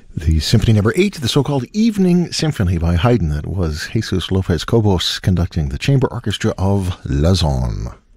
The Symphony Number 8, the so-called Evening Symphony by Haydn. That was Jesus Lopez Cobos conducting the chamber orchestra of Lausanne.